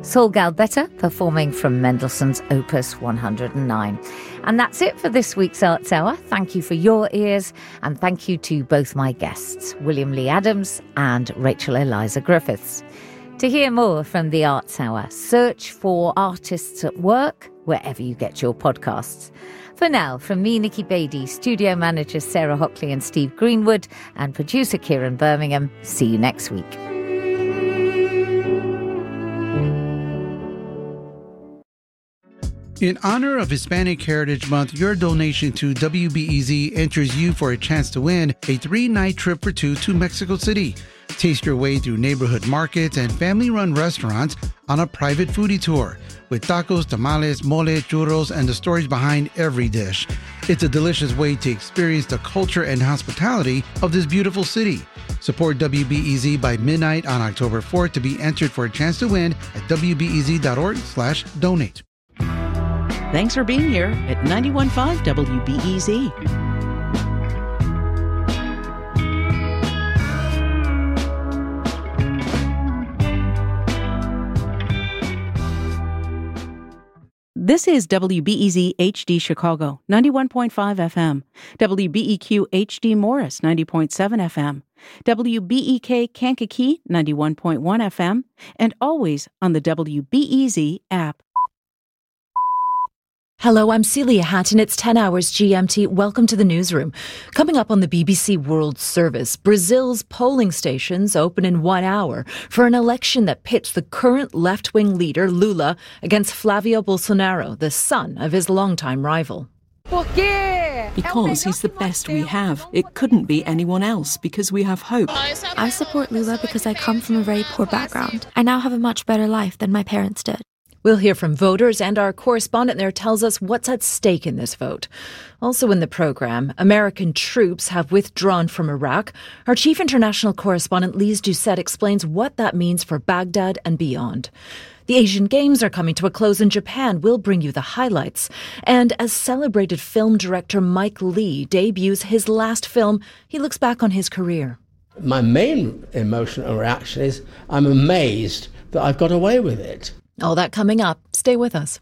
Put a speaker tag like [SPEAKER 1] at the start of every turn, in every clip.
[SPEAKER 1] Saul Gambetta performing from Mendelssohn's Opus 109. And that's it for this week's Arts Hour. Thank you for your ears, and thank you to both my guests, William Lee Adams and Rachel Eliza Griffiths. To hear more from the Arts Hour, search for Artists at Work wherever you get your podcasts. For now, from me, Nikki Beattie, studio managers Sarah Hockley and Steve Greenwood, and producer Kieran Birmingham, see you next week.
[SPEAKER 2] In honor of Hispanic Heritage Month, your donation to WBEZ enters you for a chance to win a 3-night trip for two to Mexico City. Taste your way through neighborhood markets and family-run restaurants on a private foodie tour with tacos, tamales, mole, churros, and the stories behind every dish. It's a delicious way to experience the culture and hospitality of this beautiful city. Support WBEZ by midnight on October 4th to be entered for a chance to win at wbez.org/donate.
[SPEAKER 3] Thanks for being here at 91.5 WBEZ. This is WBEZ HD Chicago, 91.5 FM, WBEQ HD Morris, 90.7 FM, WBEK Kankakee, 91.1 FM, and always on the WBEZ app.
[SPEAKER 4] Hello, I'm Celia Hatton. It's 10 hours GMT. Welcome to the newsroom. Coming up on the BBC World Service, Brazil's polling stations open in 1 hour for an election that pits the current left-wing leader, Lula, against Flavio Bolsonaro, the son of his longtime rival.
[SPEAKER 5] Because he's the best we have. It couldn't be anyone else because we have hope.
[SPEAKER 6] I support Lula because I come from a very poor background. I now have a much better life than my parents did.
[SPEAKER 4] We'll hear from voters, and our correspondent there tells us what's at stake in this vote. Also in the programme, American troops have withdrawn from Iraq. Our chief international correspondent, Lise Doucette, explains what that means for Baghdad and beyond. The Asian Games are coming to a close in Japan. We'll bring you the highlights. And as celebrated film director Mike Leigh debuts his last film, he looks back on his career.
[SPEAKER 7] My main emotional reaction is I'm amazed that I've got away with it.
[SPEAKER 4] All that coming up. Stay with us.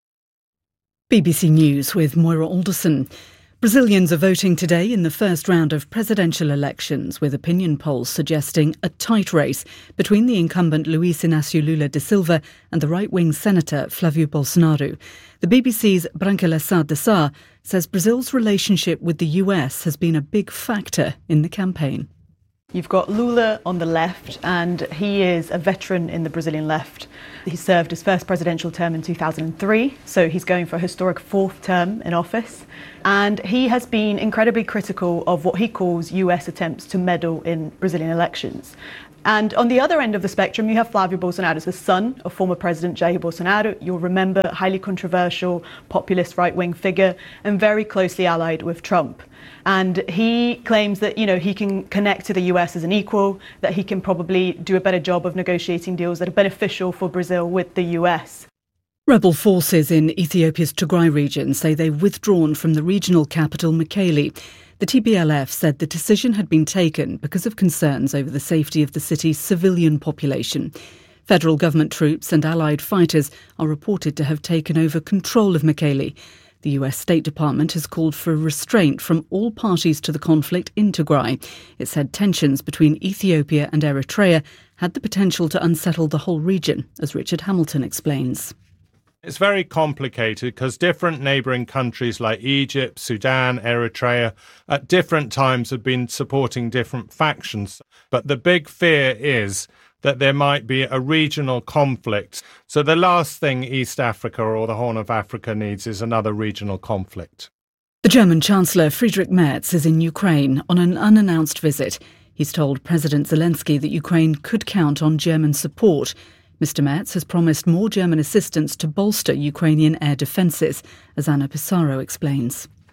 [SPEAKER 8] BBC News with Moira Alderson. Brazilians are voting today in the first round of presidential elections, with opinion polls suggesting a tight race between the incumbent Luiz Inácio Lula da Silva and the right-wing senator Flávio Bolsonaro. The BBC's Branca Sá de Sá says Brazil's relationship with the US has been a big factor in the campaign.
[SPEAKER 9] You've got Lula on the left, and he is a veteran in the Brazilian left. He served his first presidential term in 2003, so he's going for a historic fourth term in office. And he has been incredibly critical of what he calls US attempts to meddle in Brazilian elections. And on the other end of the spectrum, you have Flávio Bolsonaro, the son of former President Jair Bolsonaro. You'll remember, highly controversial, populist right-wing figure, and very closely allied with Trump. And he claims that, he can connect to the US as an equal, that he can probably do a better job of negotiating deals that are beneficial for Brazil with the US.
[SPEAKER 8] Rebel forces in Ethiopia's Tigray region say they've withdrawn from the regional capital, Mekelle. The TPLF said the decision had been taken because of concerns over the safety of the city's civilian population. Federal government troops and allied fighters are reported to have taken over control of Mekelle. The US State Department has called for restraint from all parties to the conflict in Tigray. It said tensions between Ethiopia and Eritrea had the potential to unsettle the whole region, as Richard Hamilton explains.
[SPEAKER 10] It's very complicated because different neighbouring countries like Egypt, Sudan, Eritrea, at different times have been supporting different factions. But the big fear is that there might be a regional conflict. So the last thing East Africa or the Horn of Africa needs is another regional conflict.
[SPEAKER 8] The German Chancellor Friedrich Merz is in Ukraine on an unannounced visit. He's told President Zelensky that Ukraine could count on German support. Mr. Merz has promised more German assistance to bolster Ukrainian air defences, as Anna Pissarro explains.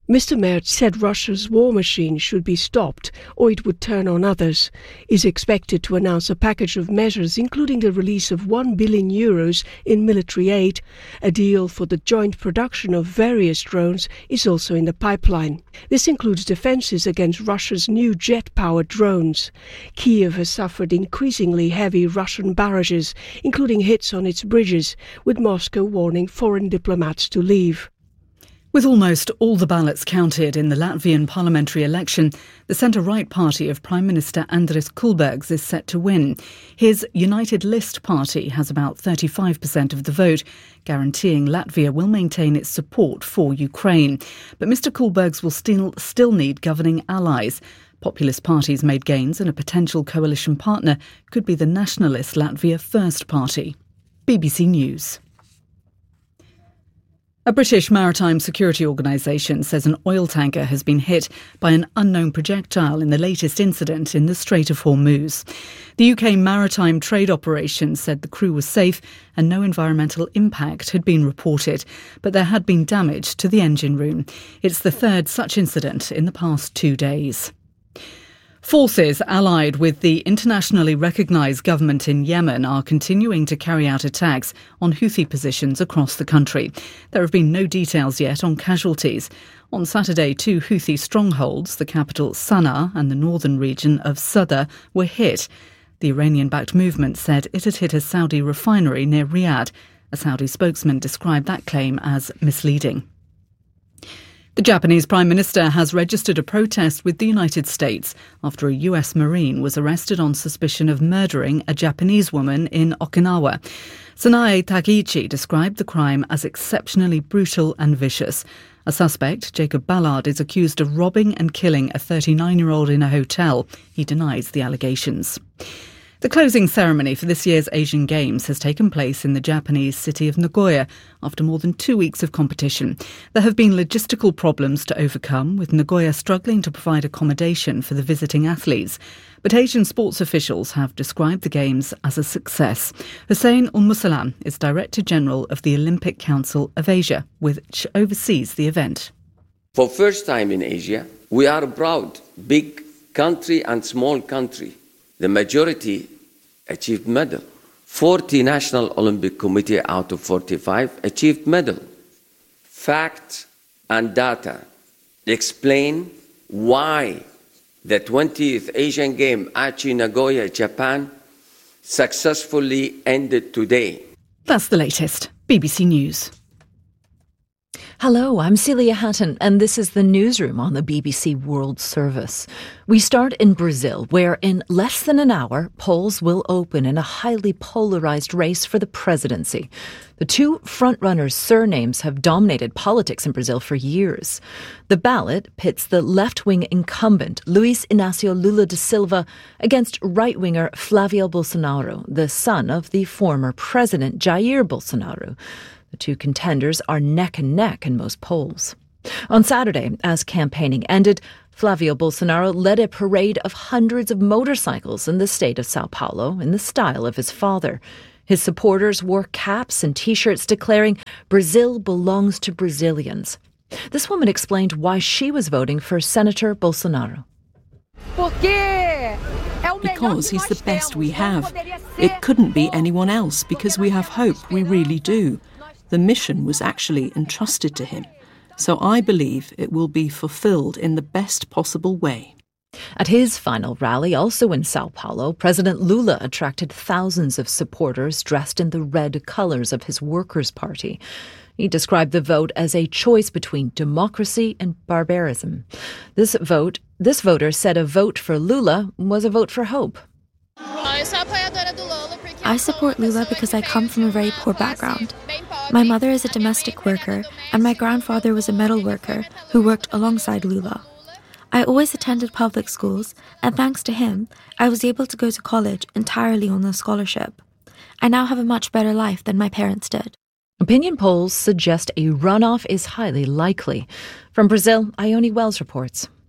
[SPEAKER 11] Mr. Merz said Russia's war machine should be stopped or it would turn on others. He's expected to announce a package of measures including the release of €1 billion in military aid. A deal for the joint production of various drones is also in the pipeline. This includes defences against Russia's new jet-powered drones. Kyiv has suffered increasingly heavy Russian barrages, including hits on its bridges, with Moscow warning foreign diplomats to leave.
[SPEAKER 8] With almost all the ballots counted in the Latvian parliamentary election, the centre-right party of Prime Minister Andris Kulbergs is set to win. His United List party has about 35% of the vote, guaranteeing Latvia will maintain its support for Ukraine. But Mr Kulbergs will still need governing allies. Populist parties made gains and a potential coalition partner could be the nationalist Latvia First Party. BBC News. A British maritime security organisation says an oil tanker has been hit by an unknown projectile in the latest incident in the Strait of Hormuz. The UK Maritime Trade Operations said the crew was safe and no environmental impact had been reported, but there had been damage to the engine room. It's the third such incident in the past 2 days. Forces allied with the internationally recognised government in Yemen are continuing to carry out attacks on Houthi positions across the country. There have been no details yet on casualties. On Saturday, 2 Houthi strongholds, the capital Sana'a and the northern region of Sadr, were hit. The Iranian-backed movement said it had hit a Saudi refinery near Riyadh. A Saudi spokesman described that claim as misleading. The Japanese Prime Minister has registered a protest with the United States after a US Marine was arrested on suspicion of murdering a Japanese woman in Okinawa. Sanae Takeichi described the crime as exceptionally brutal and vicious. A suspect, Jacob Ballard, is accused of robbing and killing a 39-year-old in a hotel. He denies the allegations. The closing ceremony for this year's Asian Games has taken place in the Japanese city of Nagoya after more than 2 weeks of competition. There have been logistical problems to overcome, with Nagoya struggling to provide accommodation for the visiting athletes. But Asian sports officials have described the Games as a success. Hussein Al-Musalam is Director General of the Olympic Council of Asia, which oversees the event.
[SPEAKER 12] For first time in Asia, we are a proud, big country and small country. The majority achieved medal. 40 National Olympic Committee out of 45 achieved medal. Facts and data explain why the 20th Asian Games at Nagoya, Japan, successfully ended today.
[SPEAKER 8] That's the latest. BBC News.
[SPEAKER 4] Hello, I'm Celia Hatton, and this is the newsroom on the BBC World Service. We start in Brazil, where in less than an hour, polls will open in a highly polarised race for the presidency. The 2 frontrunners' surnames have dominated politics in Brazil for years. The ballot pits the left-wing incumbent, Luiz Inácio Lula da Silva, against right-winger Flávio Bolsonaro, the son of the former president Jair Bolsonaro. The 2 contenders are neck and neck in most polls. On Saturday, as campaigning ended, Flávio Bolsonaro led a parade of hundreds of motorcycles in the state of Sao Paulo in the style of his father. His supporters wore caps and T-shirts declaring, "Brazil belongs to Brazilians." This woman explained why she was voting for Senator Bolsonaro.
[SPEAKER 5] Because he's the best we have. It couldn't be anyone else because we have hope, we really do. The mission was actually entrusted to him. So I believe it will be fulfilled in the best possible way.
[SPEAKER 4] At his final rally, also in Sao Paulo, President Lula attracted thousands of supporters dressed in the red colours of his Workers' Party. He described the vote as a choice between democracy and barbarism. This voter said a vote for Lula was a vote for hope.
[SPEAKER 6] I support Lula because I come from a very poor background. My mother is a domestic worker, and my grandfather was a metal worker who worked alongside Lula. I always attended public schools, and thanks to him, I was able to go to college entirely on a scholarship. I now have a much better life than my parents did.
[SPEAKER 4] Opinion polls suggest a runoff is highly likely. From Brazil, Ione Wells reports.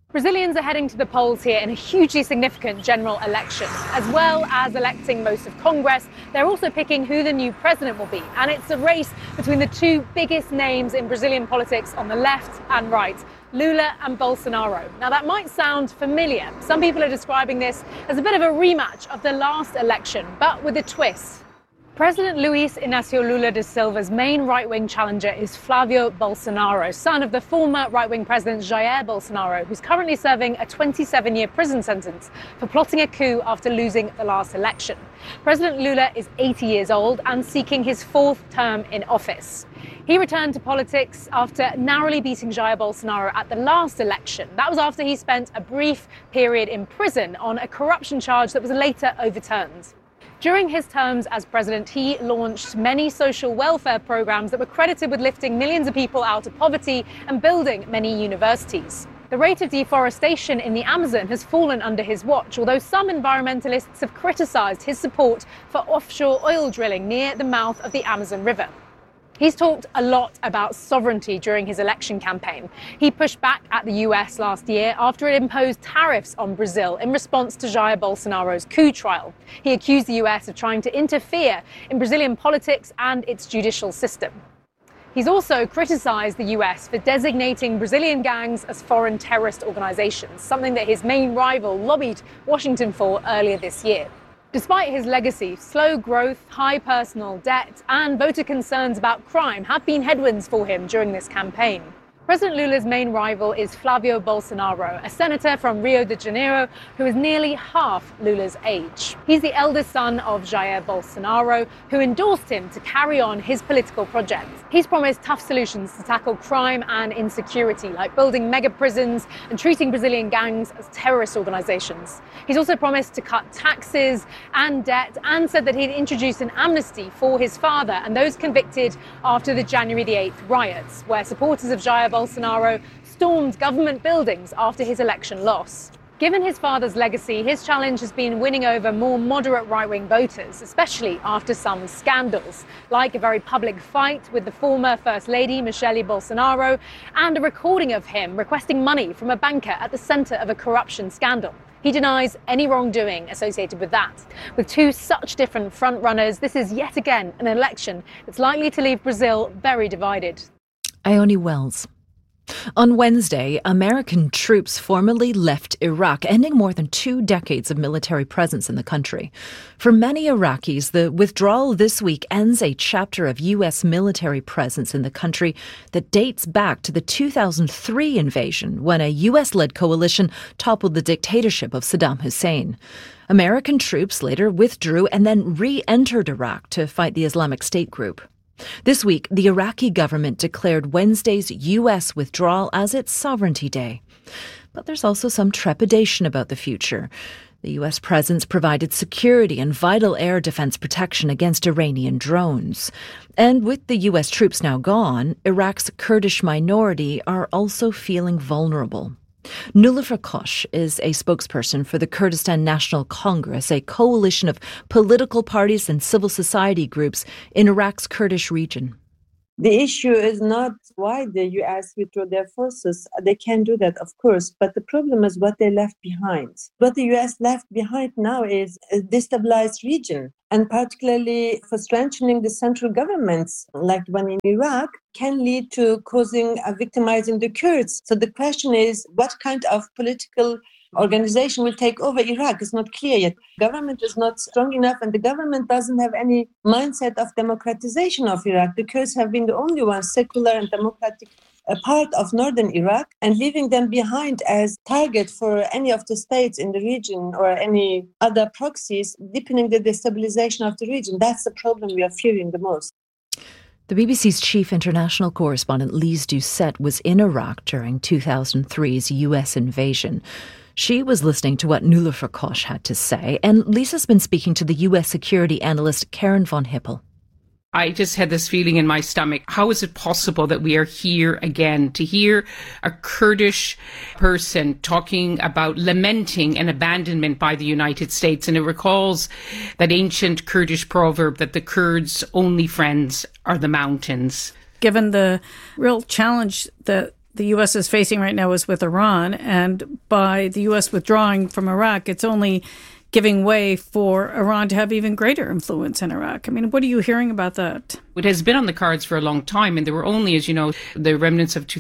[SPEAKER 13] Brazilians are heading to the polls here in a hugely significant general election. As well as electing most of Congress, they're also picking who the new president will be. And it's a race between the two biggest names in Brazilian politics on the left and right, Lula and Bolsonaro. Now, that might sound familiar. Some people are describing this as a bit of a rematch of the last election, but with a twist. President Luiz Inácio Lula da Silva's main right-wing challenger is Flávio Bolsonaro, son of the former right-wing president Jair Bolsonaro, who's currently serving a 27-year prison sentence for plotting a coup after losing the last election. President Lula is 80 years old and seeking his fourth term in office. He returned to politics after narrowly beating Jair Bolsonaro at the last election. That was after he spent a brief period in prison on a corruption charge that was later overturned. During his terms as president, he launched many social welfare programs that were credited with lifting millions of people out of poverty and building many universities. The rate of deforestation in the Amazon has fallen under his watch, although some environmentalists have criticized his support for offshore oil drilling near the mouth of the Amazon River. He's talked a lot about sovereignty during his election campaign. He pushed back at the US last year after it imposed tariffs on Brazil in response to Jair Bolsonaro's coup trial. He accused the US of trying to interfere in Brazilian politics and its judicial system. He's also criticized the US for designating Brazilian gangs as foreign terrorist organizations, something that his main rival lobbied Washington for earlier this year. Despite his legacy, slow growth, high personal debt, and voter concerns about crime have been headwinds for him during this campaign. President Lula's main rival is Flávio Bolsonaro, a senator from Rio de Janeiro who is nearly half Lula's age. He's the eldest son of Jair Bolsonaro, who endorsed him to carry on his political project. He's promised tough solutions to tackle crime and insecurity, like building mega prisons and treating Brazilian gangs as terrorist organizations. He's also promised to cut taxes and debt and said that he'd introduce an amnesty for his father and those convicted after the January the 8th riots, where supporters of Jair Bolsonaro stormed government buildings after his election loss. Given his father's legacy, his challenge has been winning over more moderate right-wing voters, especially after some scandals, like a very public fight with the former First Lady, Michelle Bolsonaro, and a recording of him requesting money from a banker at the center of a corruption scandal. He denies any wrongdoing associated with that. With two such different front-runners, this is yet again an election that's likely to leave Brazil very divided.
[SPEAKER 4] Ione Wells. On Wednesday, American troops formally left Iraq, ending more than 2 decades of military presence in the country. For many Iraqis, the withdrawal this week ends a chapter of U.S. military presence in the country that dates back to the 2003 invasion, when a U.S.-led coalition toppled the dictatorship of Saddam Hussein. American troops later withdrew and then re-entered Iraq to fight the Islamic State group. This week, the Iraqi government declared Wednesday's U.S. withdrawal as its sovereignty day. But there's also some trepidation about the future. The U.S. presence provided security and vital air defense protection against Iranian drones. And with the U.S. troops now gone, Iraq's Kurdish minority are also feeling vulnerable. Nilüfer Koç is a spokesperson for the Kurdistan National Congress, a coalition of political parties and civil society groups in Iraq's Kurdish region.
[SPEAKER 14] The issue is not why the U.S. withdrew their forces. They can do that, of course, but the problem is what they left behind. What the U.S. left behind now is a destabilized region, and particularly for strengthening the central governments, like the one in Iraq, can lead to victimizing the Kurds. So the question is, what kind of political organization will take over Iraq? It's not clear yet. Government is not strong enough, and the government doesn't have any mindset of democratization of Iraq. The Kurds have been the only ones, secular and democratic, a part of northern Iraq, and leaving them behind as target for any of the states in the region or any other proxies, deepening the destabilization of the region. That's the problem we are fearing the most.
[SPEAKER 4] The BBC's chief international correspondent Lise Doucet was in Iraq during 2003's U.S. invasion. She was listening to what Nilüfer Koç had to say, and Lisa's been speaking to the U.S. security analyst Karen von Hippel.
[SPEAKER 15] I just had this feeling in my stomach. How is it possible that we are here again to hear a Kurdish person talking about lamenting an abandonment by the United States? And it recalls that ancient Kurdish proverb that the Kurds' only friends are the mountains.
[SPEAKER 16] Given the real challenge that the U.S. is facing right now is with Iran. And by the U.S. withdrawing from Iraq, it's only giving way for Iran to have even greater influence in Iraq. I mean, what are you hearing about that?
[SPEAKER 15] It has been on the cards for a long time, and there were only, as you know, the remnants of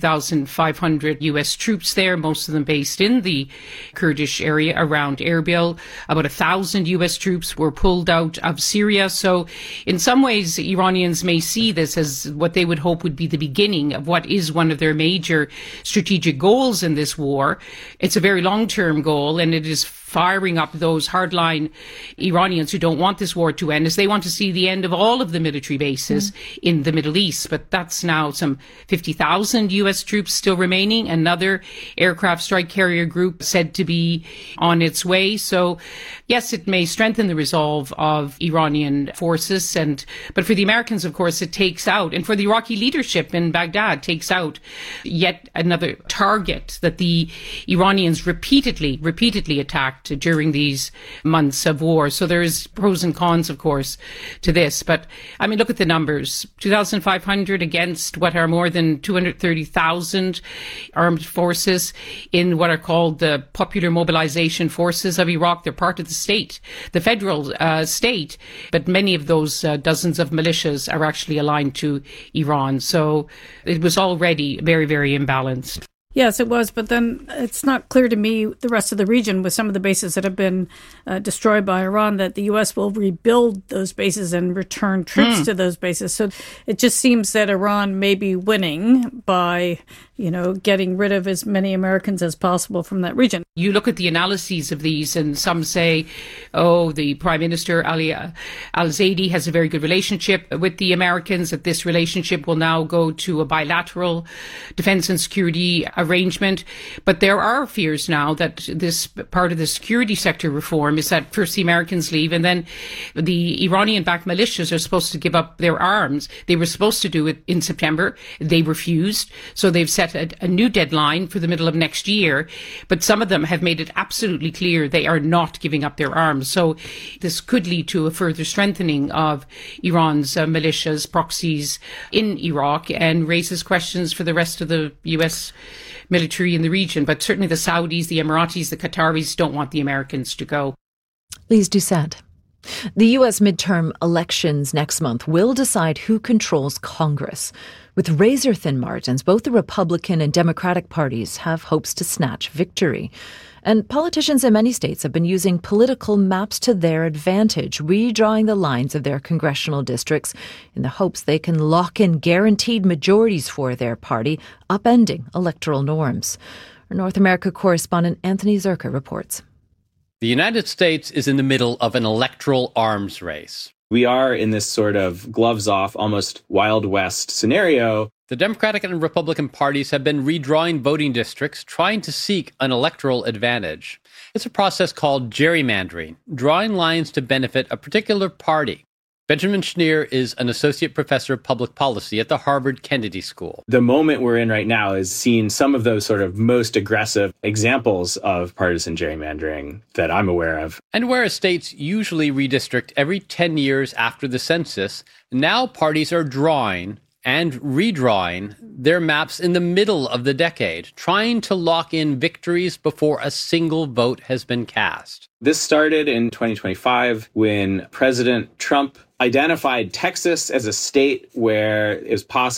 [SPEAKER 15] 2,500 U.S. troops there, most of them based in the Kurdish area around Erbil. About 1,000 U.S. troops were pulled out of Syria. So in some ways, Iranians may see this as what they would hope would be the beginning of what is one of their major strategic goals in this war. It's a very long-term goal, and it is firing up those hardline Iranians who don't want this war to end, as they want to see the end of all of the military bases in the Middle East. But that's now some 50,000 U.S. troops still remaining. Another aircraft strike carrier group said to be on its way. So, yes, it may strengthen the resolve of Iranian forces. But for the Americans, of course, it takes out, and for the Iraqi leadership in Baghdad, takes out yet another target that the Iranians repeatedly attacked during these months of war. So there's pros and cons, of course, to this. But, I mean, look at the numbers. 2,500 against what are more than 230,000 armed forces in what are called the Popular Mobilization Forces of Iraq. They're part of the state, the federal state, but many of those dozens of militias are actually aligned to Iran. So it was already very, very imbalanced.
[SPEAKER 16] Yes, it was. But then it's not clear to me, the rest of the region, with some of the bases that have been destroyed by Iran, that the U.S. will rebuild those bases and return troops to those bases. So it just seems that Iran may be winning by, getting rid of as many Americans as possible from that region.
[SPEAKER 15] You look at the analyses of these, and some say, the Prime Minister, Ali al-Zaidi, has a very good relationship with the Americans, that this relationship will now go to a bilateral defense and security arrangement. But there are fears now that this part of the security sector reform is that first the Americans leave, and then the Iranian-backed militias are supposed to give up their arms. They were supposed to do it in September. They refused. So they've set a new deadline for the middle of next year. But some of them have made it absolutely clear they are not giving up their arms. So this could lead to a further strengthening of Iran's militias, proxies in Iraq, and raises questions for the rest of the U.S. military in the region. But certainly the Saudis, the Emiratis, the Qataris don't want the Americans to go.
[SPEAKER 4] Lise Doucette. The U.S. midterm elections next month will decide who controls Congress. With razor-thin margins, both the Republican and Democratic parties have hopes to snatch victory. And politicians in many states have been using political maps to their advantage, redrawing the lines of their congressional districts in the hopes they can lock in guaranteed majorities for their party, upending electoral norms. Our North America correspondent Anthony Zerka reports.
[SPEAKER 17] The United States is in the middle of an electoral arms race. We are in this sort of gloves-off, almost Wild West scenario. The Democratic and Republican parties have been redrawing voting districts, trying to seek an electoral advantage. It's a process called gerrymandering, drawing lines to benefit a particular party. Benjamin Schneer is an associate professor of public policy at the Harvard Kennedy School.
[SPEAKER 18] The moment we're in right now is seeing some of those sort of most aggressive examples of partisan gerrymandering that I'm aware of.
[SPEAKER 17] And whereas states usually redistrict every 10 years after the census, now parties are drawing and redrawing their maps in the middle of the decade, trying to lock in victories before a single vote has been cast.
[SPEAKER 18] This started in 2025 when President Trump identified Texas as a state where it was possible